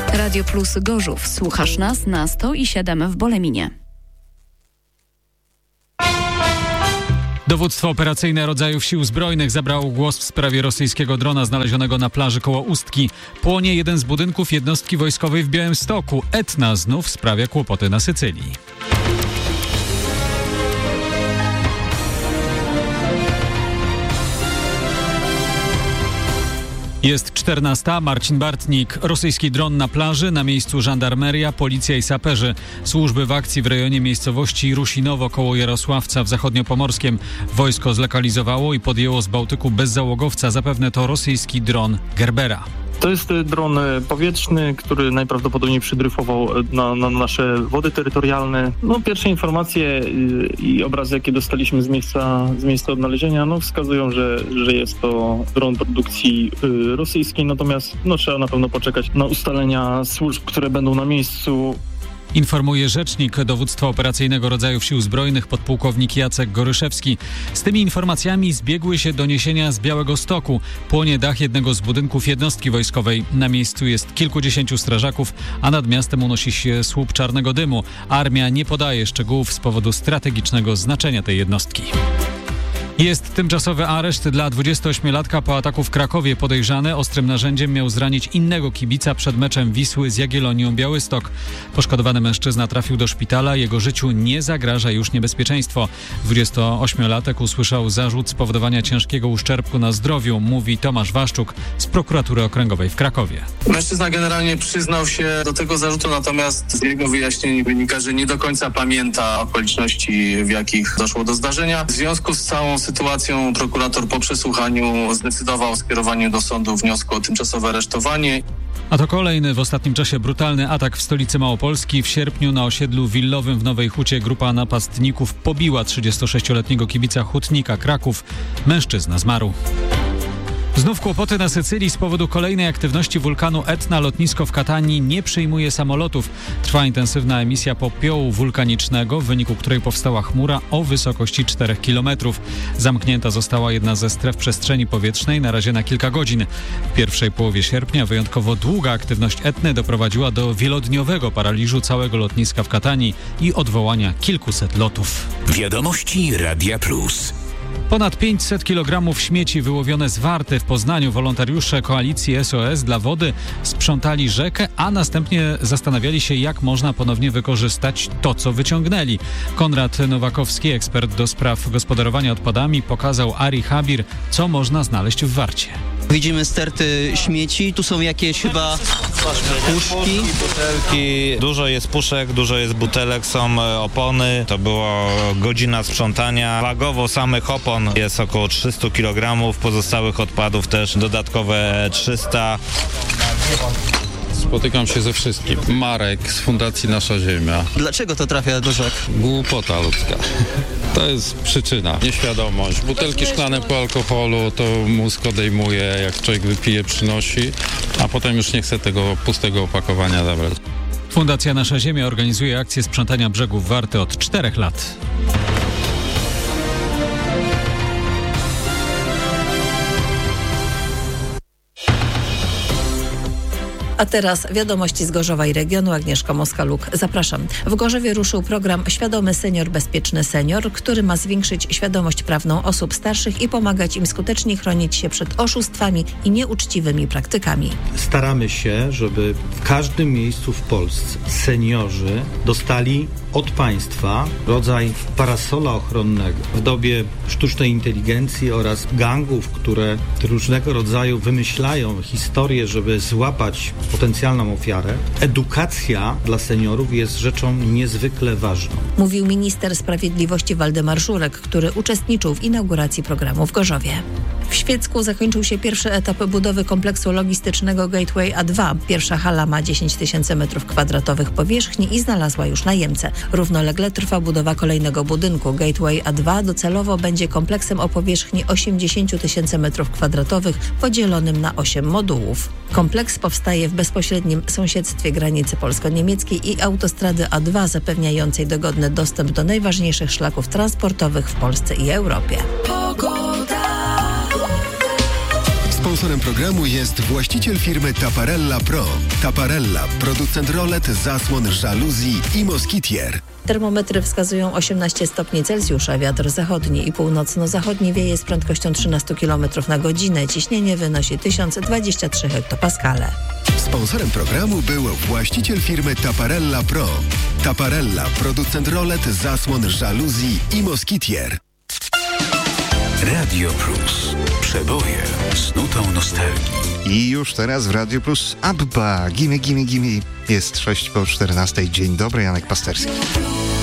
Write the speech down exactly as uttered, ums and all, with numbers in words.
Radio Plus Gorzów. Słuchasz nas na sto i siedem w Boleminie. Dowództwo operacyjne rodzajów sił zbrojnych zabrało głos w sprawie rosyjskiego drona znalezionego na plaży koło Ustki. Płonie jeden z budynków jednostki wojskowej w Białymstoku. Etna znów sprawia kłopoty na Sycylii. Jest czternasta. Marcin Bartnik. Rosyjski dron na plaży, na miejscu żandarmeria, policja i saperzy. Służby w akcji w rejonie miejscowości Rusinowo koło Jarosławca w Zachodniopomorskiem. Wojsko zlokalizowało i podjęło z Bałtyku bezzałogowca. Zapewne to rosyjski dron Gerbera. To jest dron powietrzny, który najprawdopodobniej przydryfował na, na nasze wody terytorialne. No, pierwsze informacje i, i obrazy, jakie dostaliśmy z miejsca, z miejsca odnalezienia, no, wskazują, że, że jest to dron produkcji y, rosyjskiej, natomiast no, trzeba na pewno poczekać na ustalenia służb, które będą na miejscu. Informuje rzecznik Dowództwa Operacyjnego Rodzajów Sił Zbrojnych podpułkownik Jacek Goryszewski. Z tymi informacjami zbiegły się doniesienia z Białegostoku. Płonie dach jednego z budynków jednostki wojskowej. Na miejscu jest kilkudziesięciu strażaków, a nad miastem unosi się słup czarnego dymu. Armia nie podaje szczegółów z powodu strategicznego znaczenia tej jednostki. Jest tymczasowy areszt dla dwudziestoośmiolatka po ataku w Krakowie. Podejrzany ostrym narzędziem miał zranić innego kibica przed meczem Wisły z Jagiellonią Białystok. Poszkodowany mężczyzna trafił do szpitala. Jego życiu nie zagraża już niebezpieczeństwo. dwudziestoośmiolatek usłyszał zarzut spowodowania ciężkiego uszczerbku na zdrowiu, mówi Tomasz Waszczuk z prokuratury okręgowej w Krakowie. Mężczyzna generalnie przyznał się do tego zarzutu, natomiast z jego wyjaśnień wynika, że nie do końca pamięta okoliczności, w jakich doszło do zdarzenia. W związku z całą sytuacją prokurator po przesłuchaniu zdecydował o skierowaniu do sądu wniosku o tymczasowe aresztowanie. A to kolejny w ostatnim czasie brutalny atak w stolicy Małopolski. W sierpniu na osiedlu willowym w Nowej Hucie grupa napastników pobiła trzydziestosześcioletniego kibica Hutnika Kraków. Mężczyzna zmarł. Znów kłopoty na Sycylii z powodu kolejnej aktywności wulkanu Etna. Lotnisko w Katanii nie przyjmuje samolotów. Trwa intensywna emisja popiołu wulkanicznego, w wyniku której powstała chmura o wysokości czterech kilometrów. Zamknięta została jedna ze stref przestrzeni powietrznej na razie na kilka godzin. W pierwszej połowie sierpnia wyjątkowo długa aktywność Etny doprowadziła do wielodniowego paraliżu całego lotniska w Katanii i odwołania kilkuset lotów. Wiadomości Radia Plus. Ponad pięćset kilogramów śmieci wyłowione z Warty w Poznaniu. Wolontariusze koalicji S O S dla wody sprzątali rzekę, a następnie zastanawiali się, jak można ponownie wykorzystać to, co wyciągnęli. Konrad Nowakowski, ekspert do spraw gospodarowania odpadami, pokazał Ari Habir, co można znaleźć w Warcie. Widzimy sterty śmieci, tu są jakieś chyba puszki. Butelki, dużo jest puszek, dużo jest butelek, są opony. To była godzina sprzątania. Wagowo samych opon jest około trzysta kilogramów, pozostałych odpadów też dodatkowe trzysta. Spotykam się ze wszystkim. Marek z Fundacji Nasza Ziemia. Dlaczego to trafia do rzek? Głupota ludzka. To jest przyczyna. Nieświadomość. Butelki szklane po alkoholu to mózg odejmuje, jak człowiek wypije, przynosi, a potem już nie chce tego pustego opakowania zabrać. Fundacja Nasza Ziemia organizuje akcję sprzątania brzegów Warty od czterech lat. A teraz wiadomości z Gorzowa i regionu. Agnieszka Moskaluk. Zapraszam. W Gorzowie ruszył program Świadomy Senior, Bezpieczny Senior, który ma zwiększyć świadomość prawną osób starszych i pomagać im skutecznie chronić się przed oszustwami i nieuczciwymi praktykami. Staramy się, żeby w każdym miejscu w Polsce seniorzy dostali od państwa rodzaj parasola ochronnego. W dobie sztucznej inteligencji oraz gangów, które różnego rodzaju wymyślają historie, żeby złapać potencjalną ofiarę, edukacja dla seniorów jest rzeczą niezwykle ważną. Mówił minister sprawiedliwości Waldemar Żurek, który uczestniczył w inauguracji programu w Gorzowie. W Świecku zakończył się pierwszy etap budowy kompleksu logistycznego Gateway A dwa. Pierwsza hala ma dziesięć tysięcy metrów kwadratowych powierzchni i znalazła już najemcę. Równolegle trwa budowa kolejnego budynku. Gateway A dwa docelowo będzie kompleksem o powierzchni osiemdziesiąt tysięcy metrów kwadratowych podzielonym na osiem modułów. Kompleks powstaje w bezpośrednim sąsiedztwie granicy polsko-niemieckiej i autostrady A dwa, zapewniającej dogodny dostęp do najważniejszych szlaków transportowych w Polsce i Europie. Sponsorem Sponsorem programu jest właściciel firmy Taparella Pro. Taparella, producent rolet, zasłon, żaluzji i moskitier. Termometry wskazują osiemnaście stopni Celsjusza, wiatr zachodni i północno-zachodni wieje z prędkością trzynaście kilometrów na godzinę. Ciśnienie wynosi tysiąc dwadzieścia trzy hektopaskale. Sponsorem programu był właściciel firmy Taparella Pro. Taparella, producent rolet, zasłon, żaluzji i moskitier. Radio Plus. Przeboje z nutą nostalgii. I już teraz w Radio Plus Abba. Gimme, gimme, gimme. Jest sześć po czternastej. Dzień dobry, Janek Pasterski.